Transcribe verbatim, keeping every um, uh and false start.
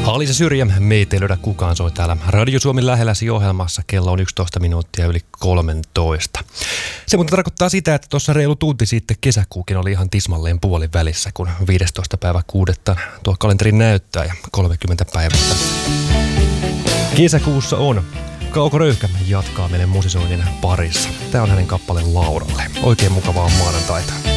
Halisa Syrjä, meitä ei löydä kukaan, soi täällä Radio Suomen lähelläsi ohjelmassa. Kello on yksitoista minuuttia yli kolmetoista. Se mutta tarkoittaa sitä, että tuossa reilu tunti sitten kesäkuukin oli ihan tismalleen puolin välissä, kun viidestoista päivä kuudetta tuo kalenteri näyttää ja kolmekymmentä päivää kesäkuussa on. Kauko Röyhkä jatkaa meidän musisoinnin parissa. Tää on hänen kappaleen Lauralle. Oikein mukavaa maanantaita.